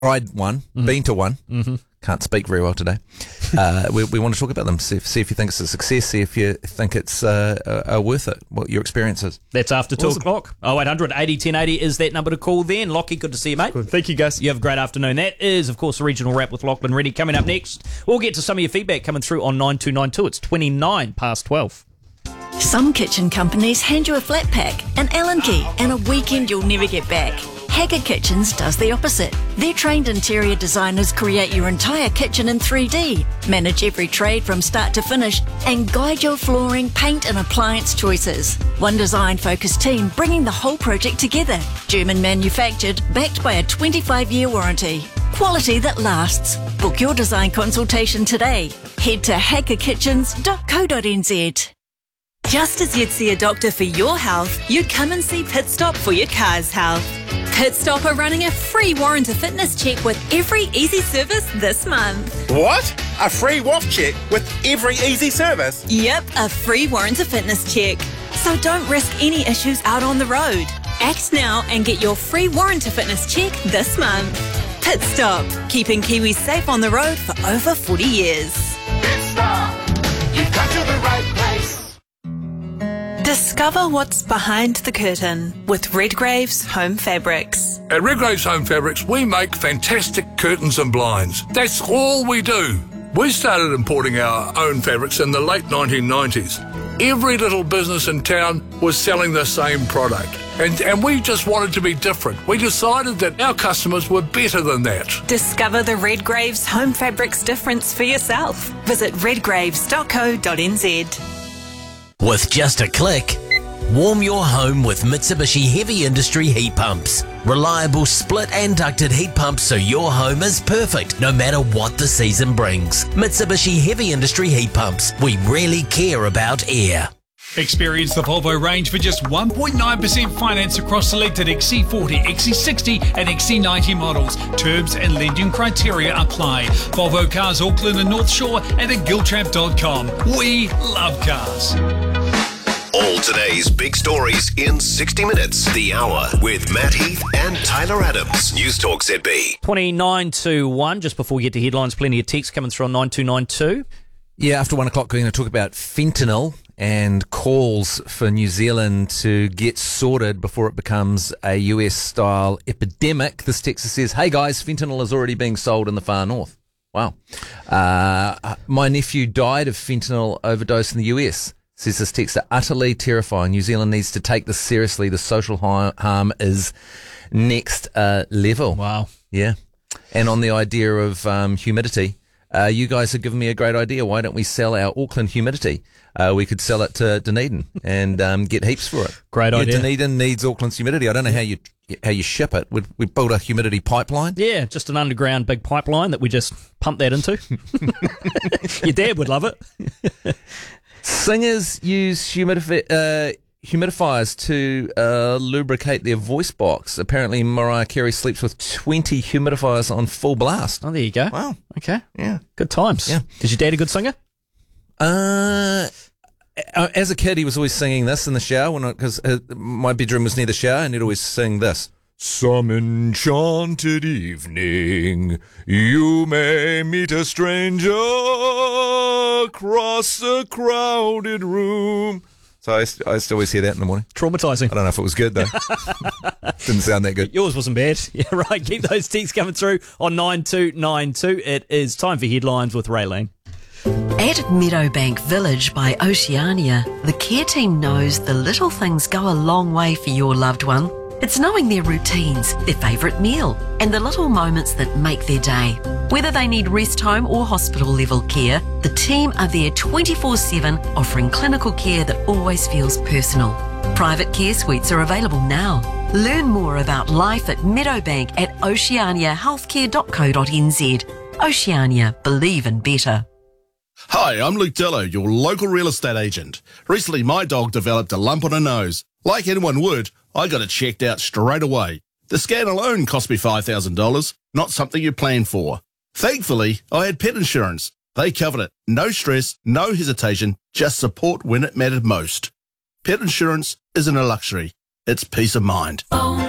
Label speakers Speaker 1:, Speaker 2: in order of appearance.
Speaker 1: tried one, been to one. Can't speak very well today. We want to talk about them, see if you think it's a success, see if you think it's worth it, what your experience is.
Speaker 2: That's after 2 o'clock. 0800 80 1080 is that number to call then. Lockie, good to see you, mate.
Speaker 3: Good. Thank you, guys.
Speaker 2: You have a great afternoon. That is, of course, the Regional Wrap with Lachlan Reddy. Coming up next, we'll get to some of your feedback coming through on 9292. It's 29 past 12.
Speaker 4: Some kitchen companies hand you a flat pack, an Allen key, and a weekend you'll never get back. Haggard Kitchens does the opposite. Their trained interior designers create your entire kitchen in 3D, manage every trade from start to finish, and guide your flooring, paint and appliance choices. One design-focused team bringing the whole project together. German manufactured, backed by a 25-year warranty. Quality that lasts. Book your design consultation today. Head to haggardkitchens.co.nz.
Speaker 5: Just as you'd see a doctor for your health, you'd come and see Pit Stop for your car's health. Pit Stop are running a free warranty fitness check with every easy service this month.
Speaker 6: What? A free WAF check with every easy service?
Speaker 5: Yep, a free warranty fitness check. So don't risk any issues out on the road. Act now and get your free warranty fitness check this month. Pit Stop, keeping Kiwis safe on the road for over 40 years.
Speaker 7: Pit Stop, you've come to the right place.
Speaker 5: Discover what's behind the curtain with Redgrave's Home Fabrics.
Speaker 8: At Redgrave's Home Fabrics, we make fantastic curtains and blinds. That's all we do. We started importing our own fabrics in the late 1990s. Every little business in town was selling the same product. And we just wanted to be different. We decided that our customers were better than that.
Speaker 5: Discover the Redgrave's Home Fabrics difference for yourself. Visit redgraves.co.nz.
Speaker 9: With just a click, warm your home with Mitsubishi Heavy Industry heat pumps. Reliable split and ducted heat pumps so your home is perfect no matter what the season brings. Mitsubishi Heavy Industry heat pumps. We really care about air.
Speaker 10: Experience the Volvo range for just 1.9% finance across selected XC40, XC60 and XC90 models. Terms and lending criteria apply. Volvo Cars Auckland and North Shore and at giltrap.com. We love cars.
Speaker 11: All today's big stories in 60 minutes. The Hour with Matt Heath and Tyler Adams. News Talk ZB.
Speaker 2: 29 to 1. Just before we get to headlines, plenty of text coming through on 9292.
Speaker 1: Yeah, after 1 o'clock, we're going to talk about fentanyl and calls for New Zealand to get sorted before it becomes a US-style epidemic. This texter says, hey guys, fentanyl is already being sold in the far north. Wow. My nephew died of fentanyl overdose in the US. Says this texter, utterly terrifying. New Zealand needs to take this seriously. The social harm is next level.
Speaker 2: Wow.
Speaker 1: Yeah. And on the idea of humidity, you guys have given me a great idea. Why don't we sell our Auckland humidity? We could sell it to Dunedin and get heaps for it.
Speaker 2: Great idea.
Speaker 1: Dunedin needs Auckland's humidity. I don't know how you ship it. We build a humidity pipeline.
Speaker 2: Yeah, just an underground big pipeline that we just pump that into. Your dad would love it.
Speaker 1: Singers use humidifiers to lubricate their voice box. Apparently, Mariah Carey sleeps with 20 humidifiers on full blast.
Speaker 2: Oh, there you go.
Speaker 1: Wow.
Speaker 2: Okay.
Speaker 1: Yeah.
Speaker 2: Good times.
Speaker 1: Yeah.
Speaker 2: Is your dad a good singer?
Speaker 1: As a kid, he was always singing this in the shower because my bedroom was near the shower, and he'd always sing this. Some enchanted evening, you may meet a stranger across a crowded room. So I used to always hear that in the morning.
Speaker 2: Traumatising.
Speaker 1: I don't know if it was good, though. Didn't sound that good.
Speaker 2: Yours wasn't bad. Yeah, right. Keep those texts coming through on 9292. It is time for headlines with Raylene.
Speaker 12: At Meadowbank Village by Oceania, the care team knows the little things go a long way for your loved one. It's knowing their routines, their favourite meal, and the little moments that make their day. Whether they need rest home or hospital level care, the team are there 24/7, offering clinical care that always feels personal. Private care suites are available now. Learn more about life at Meadowbank at oceaniahealthcare.co.nz. Oceania, believe in better.
Speaker 13: Hi, I'm Luke Dillo, your local real estate agent. Recently, my dog developed a lump on her nose. Like anyone would, I got it checked out straight away. The scan alone cost me $5,000, not something you plan for. Thankfully, I had pet insurance. They covered it. No stress, no hesitation, just support when it mattered most. Pet insurance isn't a luxury. It's peace of mind.